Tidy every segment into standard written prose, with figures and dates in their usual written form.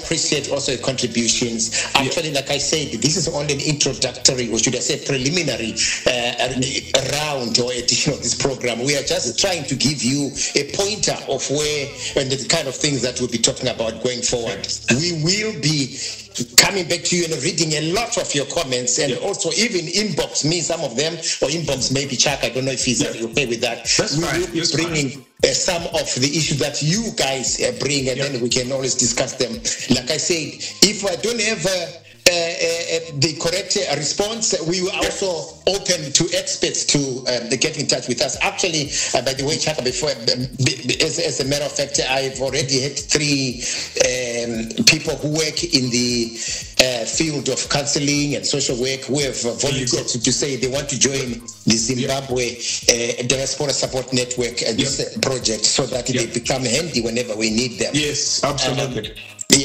appreciate also your contributions. Actually, like I said, this is only an introductory, or should I say preliminary round or edition of this program. We are just trying to give you a pointer of where and the kind of things that we'll be talking about going forward. We will be coming back to you and reading a lot of your comments, and also even inbox me some of them, or inbox maybe Chuck. I don't know if he's okay with that. That's fine. We will be bringing some of the issues that you guys bring, and then we can always discuss them. Like I said, if I don't have the correct response, we were also open to experts to get in touch with us. Actually, by the way, Chaka, before, as a matter of fact, I've already had 3 people who work in the field of counseling and social work who have volunteered to say they want to join the Zimbabwe Diaspora Support Network and this project, so that they become handy whenever we need them. Yes, absolutely.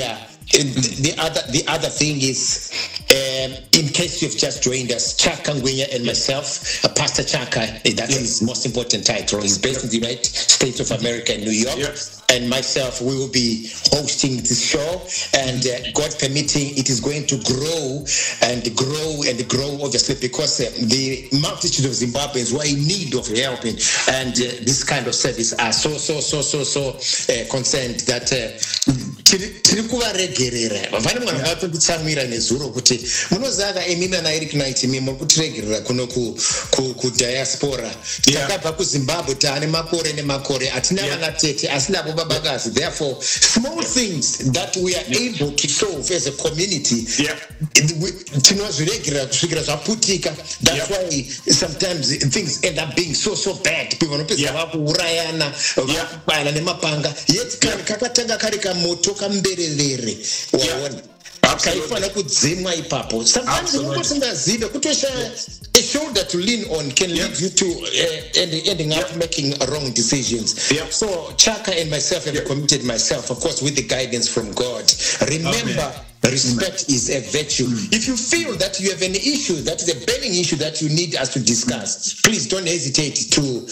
The other thing is, in case you've just joined us, Chaka Ngwenya and myself, Pastor Chaka, that is his most important title. He's based in the United States of America in New York. And myself, we will be hosting this show, and God permitting, it is going to grow and grow and grow, obviously, because the multitude of Zimbabweans who are in need of help and this kind of service are so concerned that tiri kuvaregerera vane mwana vatotitsamwira nezuro kuti munoziva emina naeric night imi muri kutiregerera kuno kudiaspora takabva kuzimbabwe taane makore nemakore hatina vana tete asi navo babakazi. Therefore, small things that we are able to solve as a community, tinozviregerera kusvikira zvaputika. That's why sometimes things end up being so bad. People vanopedza vakuurayana vakupana nemapanga, yet kakatanga kari kamoto kambererere waona kaifana kudzimwa ipapo. Sometimes unongosingazive kutoshaya a shoulder to lean on can lead you to ending up making wrong decisions. So Chaka and myself have committed myself, of course, with the guidance from God. Remember, respect is a virtue. If you feel that you have an issue, that is a burning issue that you need us to discuss, please don't hesitate to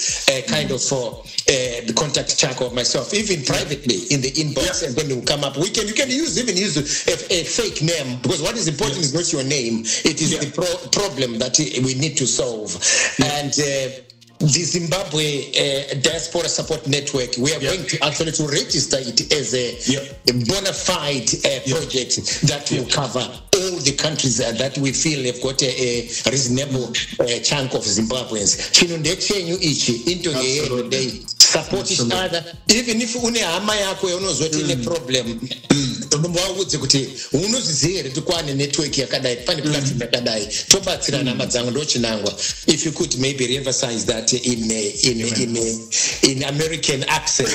contact Chaka or myself, even privately in the inbox, and then it will come up. You can use a fake name, because what is important is not your name. It is the problem that we need to solve. And the Zimbabwe Diaspora Support Network, we are going to actually to register it as a bona fide project that will cover all the countries that we feel have got a reasonable chunk of Zimbabweans. Support each other. Even if une hama yako unozoti ne problem, unomwaudze kuti unoziziva here to kwane network yakadai, pane platform yakadai, tobatsirana madzango ndochinangwa. If you could maybe reemphasize that in American accent.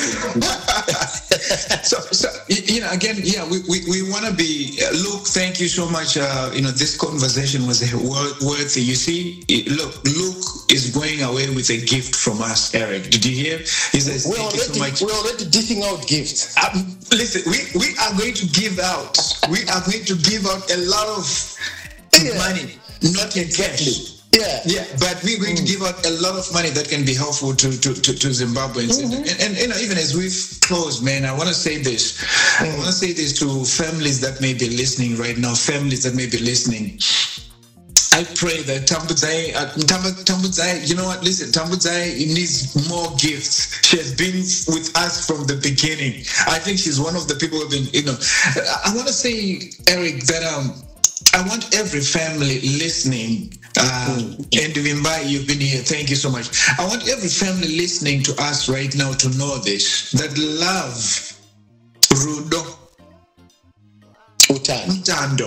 So again, we want to be. Luke, thank you so much. This conversation was worthy. You see, look, Luke is going away with a gift from us, Eric. Did you hear? He says, we're already dishing out gifts. Listen, we are going to give out. We are going to give out a lot of money, not in cash. But we're going to give out a lot of money that can be helpful to Zimbabweans. And even as we've closed, man, I want to say this. I want to say this to families that may be listening right now, families that may be listening. I pray that Tambudzai, you know what? Listen, Tambudzai needs more gifts. She has been with us from the beginning. I think she's one of the people who have been, I want to say, Eric, that I want every family listening, and Vimbai, you've been here. Thank you so much. I want every family listening to us right now to know this, that love, Rudo, Utando,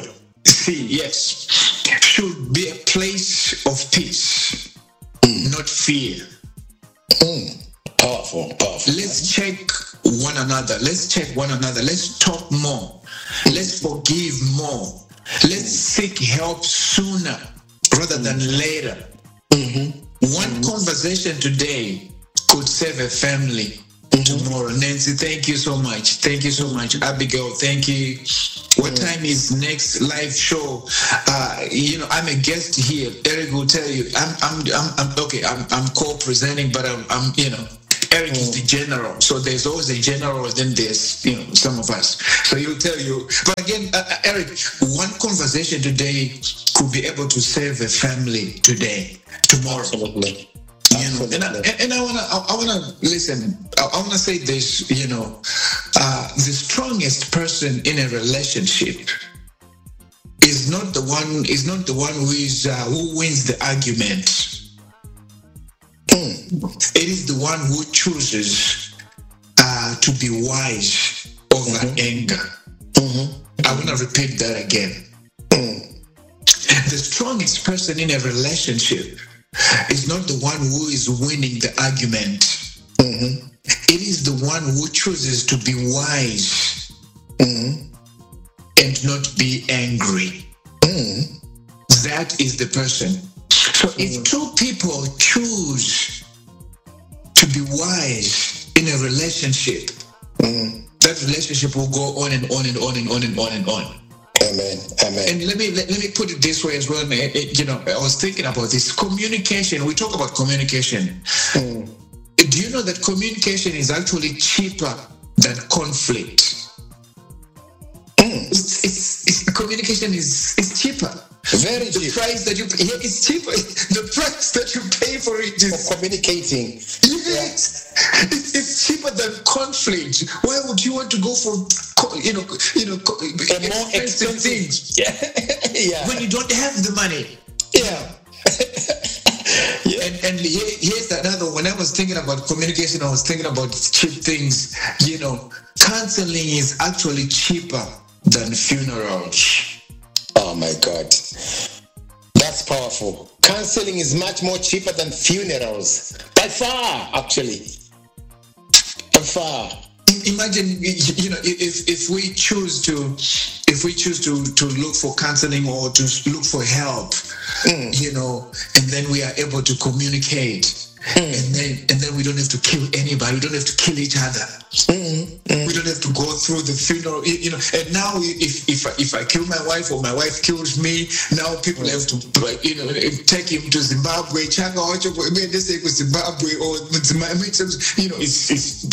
should be a place of peace, not fear. Powerful. Let's check one another. Let's talk more. Let's forgive more. Let's seek help sooner rather than later. One conversation today could save a family tomorrow. Nancy, thank you so much. Abigail, thank you. What time is next live show? I'm a guest here. Eric will tell you. I'm co-presenting, but I'm Eric is the general. So there's always a general, then there's, some of us. So he'll tell you. But again, Eric, one conversation today could be able to save a family today, tomorrow. Absolutely. And I wanna listen. I wanna say this. The strongest person in a relationship is not the one who wins the argument. It is the one who chooses to be wise over anger. I want to repeat that again. The strongest person in a relationship is not the one who is winning the argument. It is the one who chooses to be wise and not be angry. That is the person. So if two people choose to be wise in a relationship, that relationship will go on and on and on and on and on and on. Amen. And let me put it this way as well. I was thinking about this communication. We talk about communication. Do you know that communication is actually cheaper than conflict? Communication is cheaper. Very cheap. The price that you pay, it's cheaper. The price that you pay for it is for communicating. Yes, it's cheaper than conflict. Why would you want to go for more expensive things? Yeah. When you don't have the money. Yeah. And here's another. When I was thinking about communication, I was thinking about cheap things. Counseling is actually cheaper than funerals. Oh my God. That's powerful. Counseling is much more cheaper than funerals. By far, actually. By far. Imagine, if we choose to look for counseling or to look for help, and then we are able to communicate. And then we don't have to kill anybody. We don't have to kill each other. We don't have to go through the funeral. And now, if I kill my wife or my wife kills me, now people have to take him to Zimbabwe. Changa Zimbabwe or it's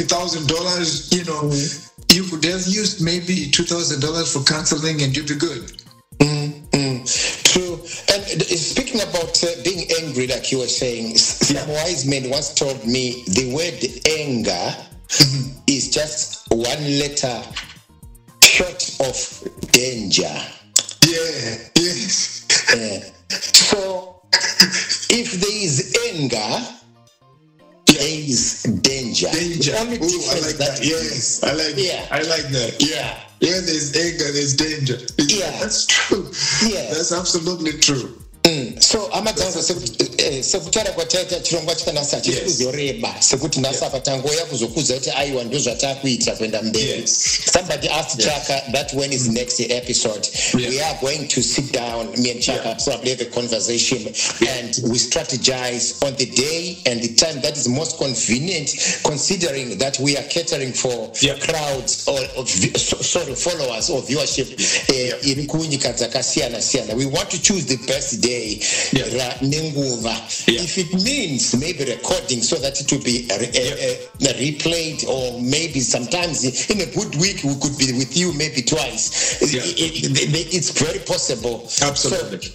$60,000. You could have used maybe $2,000 for counseling, and you'd be good. True. And speaking about being angry, like you were saying, some wise men once told me the word anger is just one letter short of danger. Yeah. Yes. So if there is anger, there is danger. Danger. I like that. Yes, I like that. I like that. Yeah. Where there's anger, there's danger. That's true. Yeah. That's absolutely true. So amadzanza sekutara kwataita chirongwa chakanasa chikuzoreba sekuti nasa patangoya kuzokuza kuti aiwa ndozvatakuita kwenda mberi. Somebody asked Chaka that when is next episode. We are going to sit down, me and Chaka probably have a conversation and we strategize on the day and the time that is most convenient, considering that we are catering for crowds or sort of followers or viewership in kunyika dzakasiyana siyana. We want to choose the best day. If it means maybe recording so that it will be replayed, or maybe sometimes in a good week we could be with you maybe twice. It's very possible. Absolutely.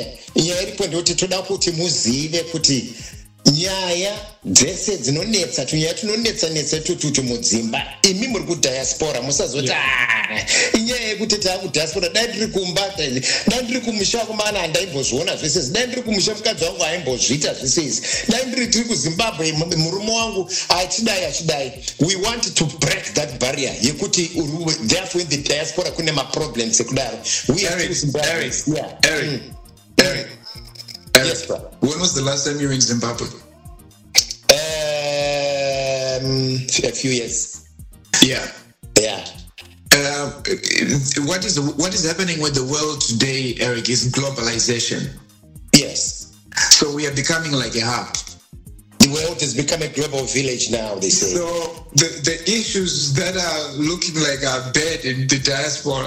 Nyaya dzese dzinonetsa tunonetsa tutu mudzimba imi muri kudiaspora musazoti inyaya yekuti takudiaspora dai ndiri kumba dai ndiri kumusha kumana handaimbozviona zvese dai ndiri kumusha mukadzi wangu aimbozviita zvese dai tiri kuZimbabwe murume wangu achidai. We want to break that barrier yekuti therefore in the diaspora kune maproblems ekudaro. Eric. Yes, bro. When was the last time you were in Zimbabwe? A few years. Yeah. What is happening with the world today, Eric, is globalization. Yes. So we are becoming like a hub. The world has become a global village now, they say. So the issues that are looking like are bad in the diaspora.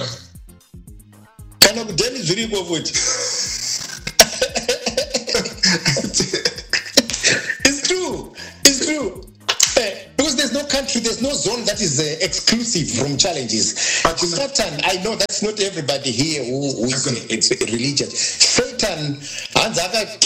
It's true. no country, there's no zone that is exclusive from challenges. Satan, I know that's not everybody here who is religious. Satan, and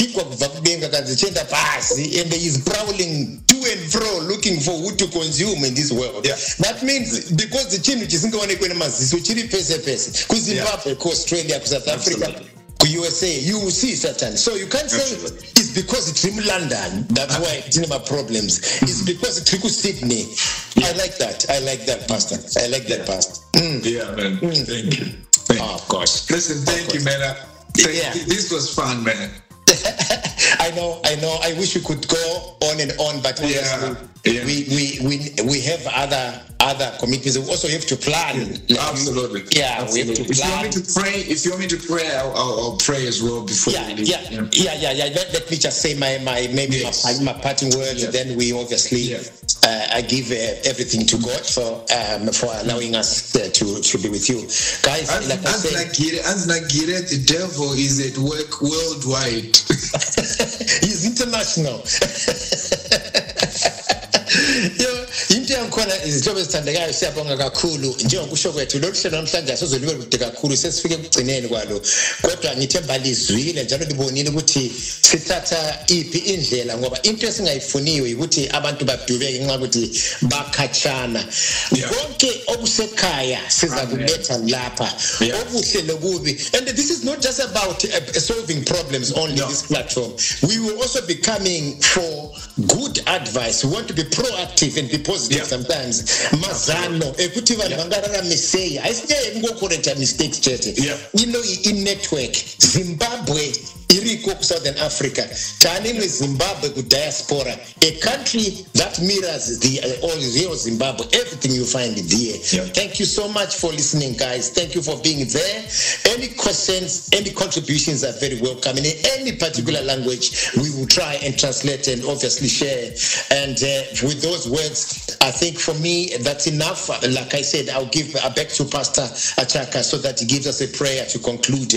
he is prowling to and fro looking for who to consume in this world. Yeah. That means because the chin which isn't going to Zimbabwe, Australia, South Africa, USA, you will see Satan. So you can't say it's because it's in London, that's why it's in my problems. It's because it's in Sydney. I like that, Pastor. I like that, Pastor. Yeah, man. Thank you. Of course. Listen, thank you, man. This was fun, man. I know. I wish we could go on and on, but honestly, we have other commitments. We also have to plan. Absolutely. Yeah, absolutely. We have to plan. If you want me to pray, I'll pray as well before we leave. Let me just say my parting words. Yes. Then we obviously I give everything to God for allowing us to be with you, guys. Like I said, the devil is at work worldwide. He's international. Into yankhona izihlobo ezithandekayo siyabonga kakhulu njengokusho kwethu lo hlelo namhlanje asizolibe kude kakhulu sesifike ekugcineni kwalo kodwa ngithemba lizwile njalo libonile ukuthi sithatha iphi indlela ngoba into esingayifuniyo ukuthi abantu badubeke nxa ukuthi bakhatshana konke okusekhaya siza kuletha lapha okuhle lokubi. And this is not just about solving problems only this platform. We will also be coming for good advice. We want to be proactive and be positive sometimes. Mazano, ekuthi vanhu vangarara misei. Aisiye ngokoreka mistakes chete. You know, in network, Zimbabwe, iriko Southern Africa. Tanini Zimbabwe ku diaspora, a country that mirrors the real Zimbabwe. Everything you find there. Thank you so much for listening, guys. Thank you for being there. Any questions, any contributions are very welcome. In any particular language, we will try and translate and obviously share. And with those words, I think for me that's enough. Like I said, I'll give back to Pastor Achaka so that he gives us a prayer to conclude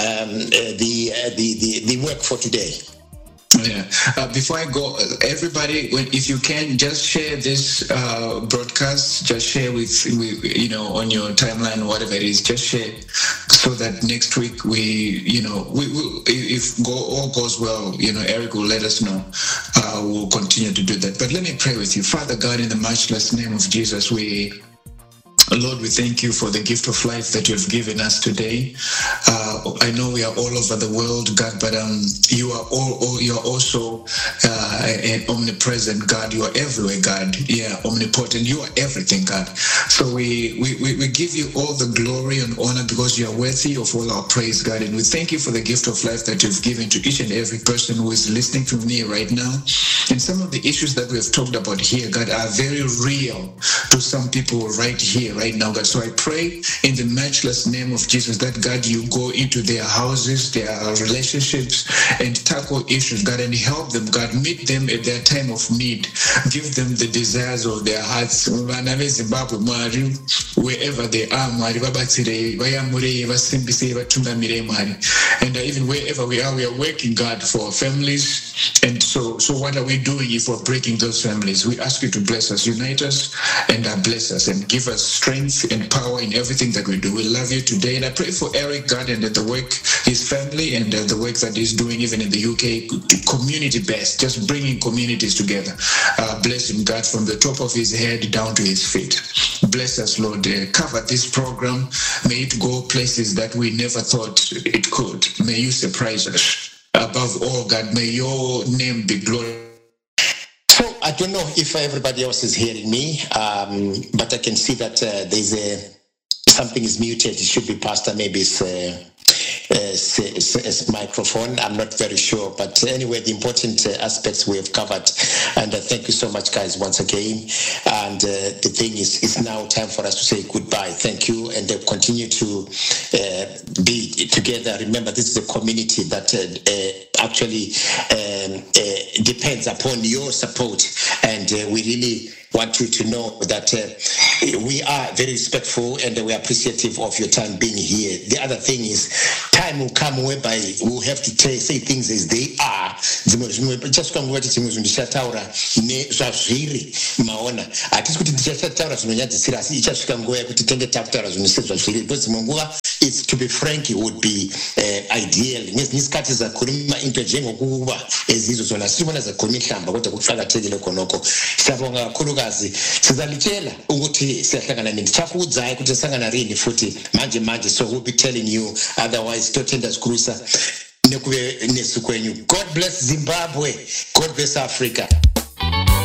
the work for today. Before I go, everybody, if you can, just share this broadcast. Just share with on your timeline, whatever it is. Just share so that next week we will, if all goes well, Eric will let us know. We'll continue to do that. But let me pray with you, Father God, in the matchless name of Jesus. Lord, we thank you for the gift of life that you have given us today. I know we are all over the world, God, but you are also an omnipresent God. You are everywhere, God. Yeah, omnipotent. You are everything, God. So we give you all the glory and honor because you are worthy of all our praise, God. And we thank you for the gift of life that you've given to each and every person who is listening to me right now. And some of the issues that we have talked about here, God, are very real to some people right here, right now, God. So I pray in the matchless name of Jesus that, God, you go into their houses, their relationships, and tackle issues, God, and help them, God. Meet them at their time of need. Give them the desires of their hearts. Wherever they are, and even wherever we are working, God, for families. And so what are we doing for breaking those families? We ask you to bless us, unite us, and bless us, and give us strength and power in everything that we do. We love you today. And I pray for Eric, God, and the work, his family, and the work that he's doing even in the UK, community-based, just bringing communities together. Bless him, God, from the top of his head down to his feet. Bless us, Lord. Cover this program. May it go places that we never thought it could. May you surprise us. Above all, God, may your name be glorified. So I don't know if everybody else is hearing me, but I can see that there's something is muted. It should be Pastor, maybe it's microphone. I'm not very sure, but anyway, the important aspects we have covered. And thank you so much, guys, once again. And the thing is, it's now time for us to say goodbye. Thank you, and continue to be together. Remember, this is a community that actually depends upon your support, and we really want you to know that we are very respectful and we are appreciative of your time being here. The other thing is, time will come whereby we'll have to say things as they are. Just come what is ndishataura nezvazviri maona hatisi kuti ndichataura zvinonyadzisira asi ichasvika nguva yekuti tenge takutaura zvinosedzwa zviri because munguva it's to be frank would be ideal nesikhathi zakhuluma into njengokuba ezizvo zona sibona zakhuluma ihlamba kodwa kuqhakathekile khonokho. Siyabonga kakhulukazi, sizalitshela ukuthi siyahlangana nendichakuudzayo ukuthi sisangana rini futhi manje, so we'll be telling you, otherwise totenda sikrusa nekube nesukwenyu. God bless Zimbabwe, God bless Africa.